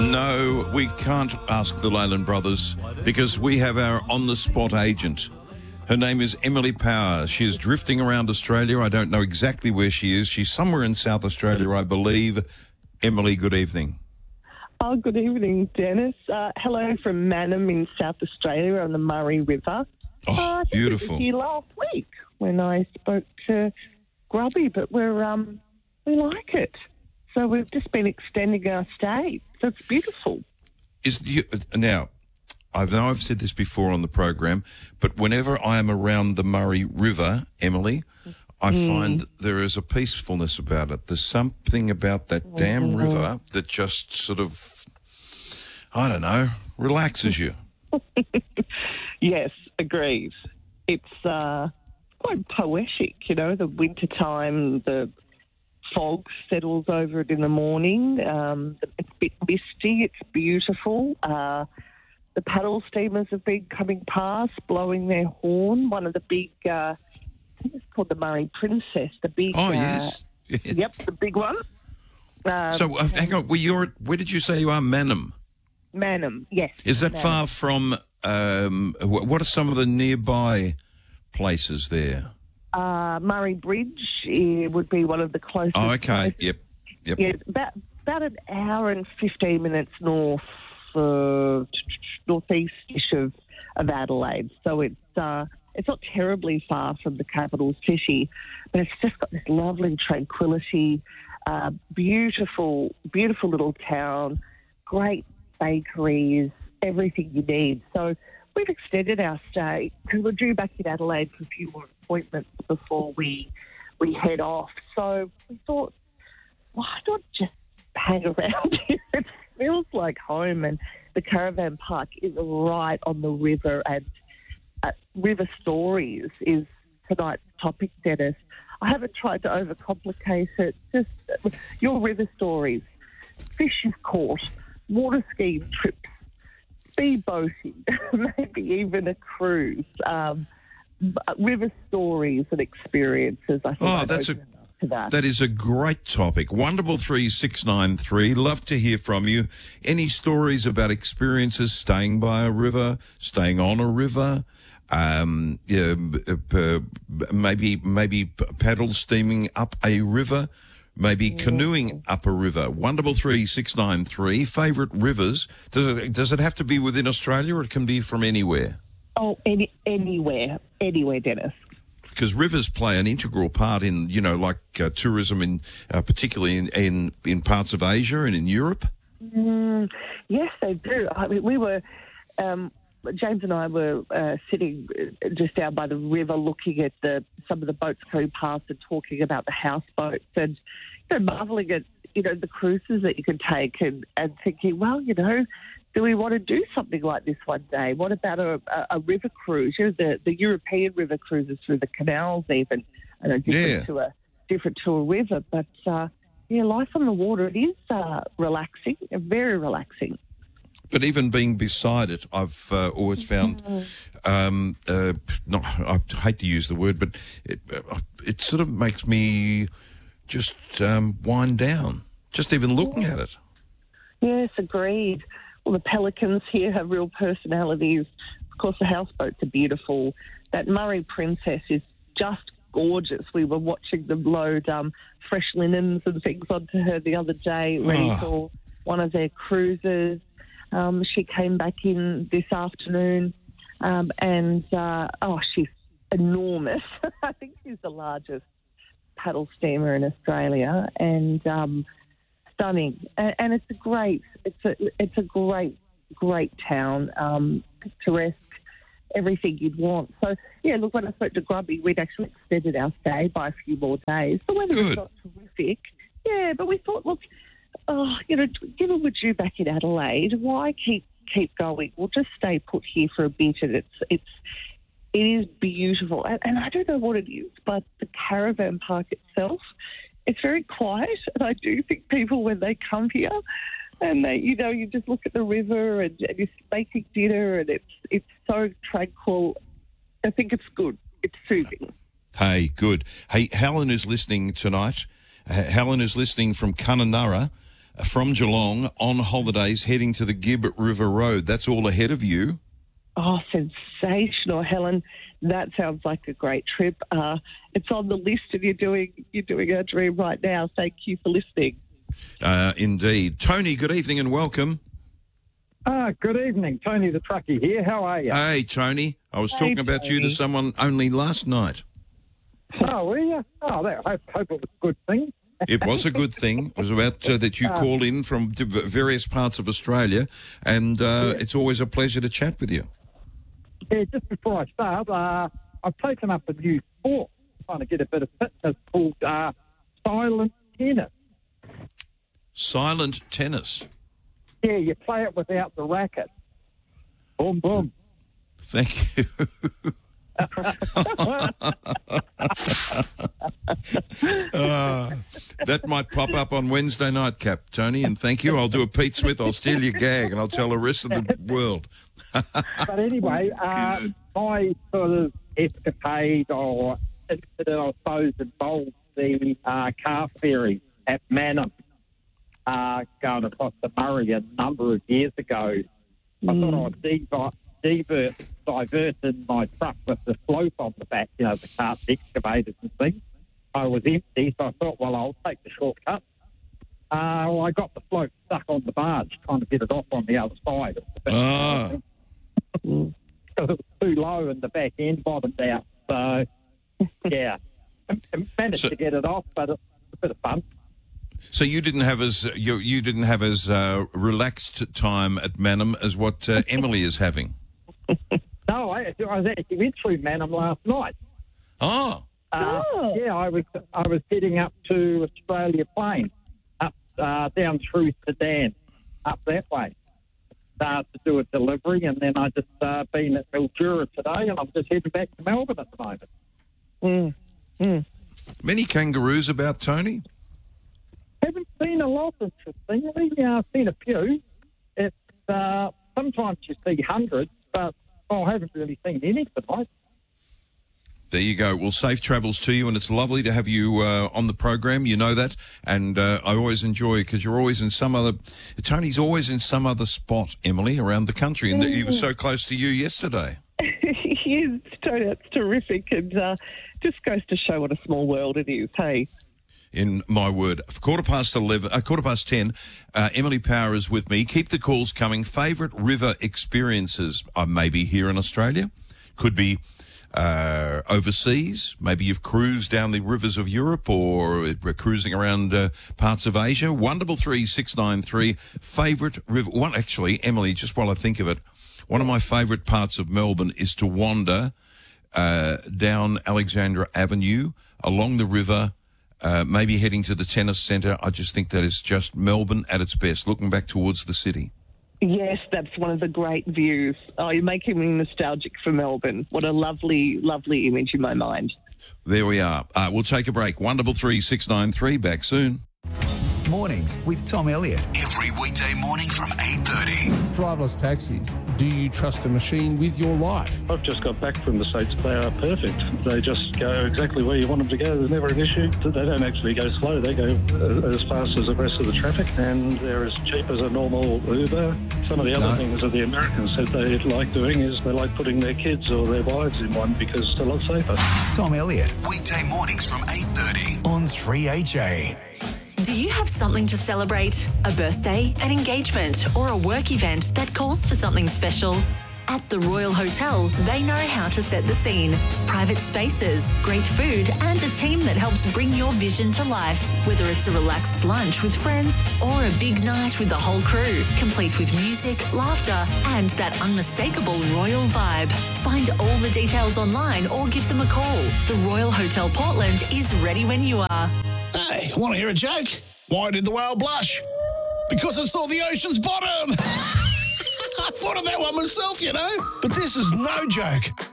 No, we can't ask the Leyland brothers because we have our on-the-spot agent. Her name is Emily Power. She is drifting around Australia. I don't know exactly where she is. She's somewhere in South Australia, I believe. Emily, good evening. Oh, good evening, Dennis. Hello from Mannum in South Australia on the Murray River. Oh, I think beautiful. It was here last week when I spoke to Grubby, but we like it. So we've just been extending our stay. So it's beautiful. Now, I know I've said this before on the program, but whenever I am around the Murray River, Emily, I find there is a peacefulness about it. There's something about that damn river that just sort of, I don't know, relaxes you. Yes, agreed. It's quite poetic, you know, the wintertime, the fog settles over it in the morning. It's a bit misty. It's beautiful. The paddle steamers have been coming past, blowing their horn. One of the big, I think it's called the Murray Princess. The big. Oh, yes. Yep, the big one. So, hang on. Where did you say you are? Mannum? Mannum, yes. Is that far from, what are some of the nearby places there? Murray Bridge would be one of the closest. Oh, okay. Places. Yep. Yeah, about an hour and 15 minutes northeast-ish of Adelaide. So it's not terribly far from the capital city, but it's just got this lovely tranquility, beautiful, beautiful little town, great bakeries, everything you need. So we've extended our stay because we're due back in Adelaide for a few more appointments before we head off. So we thought, why not just hang around here? It feels like home, and the caravan park is right on the river, and River Stories is tonight's topic, Dennis. I haven't tried to overcomplicate it. Just your river stories, fish you've caught, water skiing trips, speed boating, maybe even a cruise, river stories and experiences. I think that is a great topic. Wonderful 3693. Love to hear from you. Any stories about experiences staying by a river, staying on a river? Maybe paddle steaming up a river, maybe canoeing up a river. Wonderful 3693. Favourite rivers? Does it have to be within Australia, or it can be from anywhere? Oh, anywhere, Dennis. Because rivers play an integral part in, tourism, particularly in parts of Asia and in Europe. Yes, they do. I mean, we were. James and I were sitting just down by the river looking at some of the boats going past and talking about the houseboats and marvelling at, the cruises that you can take and thinking, well, do we want to do something like this one day? What about a river cruise? The European river cruises through the canals even, different to a river. But, life on the water, it is relaxing, very relaxing. But even being beside it, I've always found, I hate to use the word, but it sort of makes me just wind down, just even looking at it. Yes, agreed. Well, the pelicans here have real personalities. Of course, the houseboats are beautiful. That Murray Princess is just gorgeous. We were watching them load fresh linens and things onto her the other day, ready for one of their cruises. She came back in this afternoon and she's enormous. I think she's the largest paddle steamer in Australia and stunning. And it's a great town, picturesque, everything you'd want. So, look, when I spoke to Grubby, we'd actually extended our stay by a few more days. The weather was not terrific. Yeah, but we thought, look, given we're due back in Adelaide, why keep going? We'll just stay put here for a bit, and it is beautiful. And I don't know what it is, but the caravan park itself, it's very quiet. And I do think people, when they come here, and they, you just look at the river and you're making dinner, and it's so tranquil. I think it's good. It's soothing. Hey, good. Hey, Helen is listening tonight. Helen is listening from Kununurra. from Geelong on holidays heading to the Gibb River Road. That's all ahead of you. Oh, sensational, Helen. That sounds like a great trip. It's on the list, and you're doing our dream right now. Thank you for listening. Indeed. Tony, good evening and welcome. Good evening. Tony the truckie here. How are you? Hey, Tony. I was talking about you to someone only last night. Oh, were you? Oh, I hope it was a good thing. It was a good thing. It was about that you called in from various parts of Australia, and it's always a pleasure to chat with you. Yeah, just before I start, I've taken up a new sport, trying to get a bit of fitness, called silent tennis. Silent tennis. Yeah, you play it without the racket. Boom, boom. Thank you. That might pop up on Wednesday night, Cap, Tony, and thank you. I'll do a Pete Smith, I'll steal your gag, and I'll tell the rest of the world. But anyway, my sort of escapade or incident, I suppose, involves the car ferry at Manham, going across the Murray a number of years ago. I thought I'd divert in my truck with the slope on the back, the cart excavators and things. I was empty, so I thought, well, I'll take the shortcut. I got the slope stuck on the barge, trying to get it off on the other side. Because it was too low and the back end bottomed out. So, yeah, I managed to get it off, but it's a bit of fun. So you didn't have as relaxed time at Manham as what Emily is having. No, I actually went through Manham last night. Oh. Yeah, I was heading up to Australia Plain, up down through Sudan, up that way, to do a delivery, and then I just been at Mildura today, and I'm just heading back to Melbourne at the moment. Many kangaroos about, Tony? Haven't seen a lot, interestingly. I've seen a few. It's sometimes you see hundreds, but I haven't really seen any tonight. There you go. Well, safe travels to you, and it's lovely to have you on the program. You know that, and I always enjoy because you're always in some other. Tony's always in some other spot, Emily, around the country, and he was so close to you yesterday. He is, Tony. That's terrific, and just goes to show what a small world it is. Hey. In my word, 10:15, Emily Power is with me. Keep the calls coming. Favourite river experiences? Maybe here in Australia, could be overseas. Maybe you've cruised down the rivers of Europe, or we're cruising around parts of Asia. 133-693. Favourite river? One, actually, Emily. Just while I think of it, one of my favourite parts of Melbourne is to wander down Alexandra Avenue along the river. Maybe heading to the tennis centre. I just think that is just Melbourne at its best, looking back towards the city. Yes, that's one of the great views. Oh, you're making me nostalgic for Melbourne. What a lovely, lovely image in my mind. There we are. We'll take a break. 133-693. Back soon. Mornings with Tom Elliott. Every weekday morning from 8:30. Driverless taxis. Do you trust a machine with your life? I've just got back from the States. They are perfect. They just go exactly where you want them to go. There's never an issue. They don't actually go slow. They go as fast as the rest of the traffic, and they're as cheap as a normal Uber. Some of the other things that the Americans said they like doing is they like putting their kids or their wives in one because it's a lot safer. Tom Elliott. Weekday mornings from 8:30 on 3HA. Do you have something to celebrate? A birthday, an engagement, or a work event that calls for something special? At the Royal Hotel, they know how to set the scene. Private spaces, great food, and a team that helps bring your vision to life. Whether it's a relaxed lunch with friends or a big night with the whole crew, complete with music, laughter, and that unmistakable royal vibe. Find all the details online or give them a call. The Royal Hotel Portland is ready when you are. Hey, want to hear a joke? Why did the whale blush? Because it saw the ocean's bottom. I thought of that one myself, But this is no joke.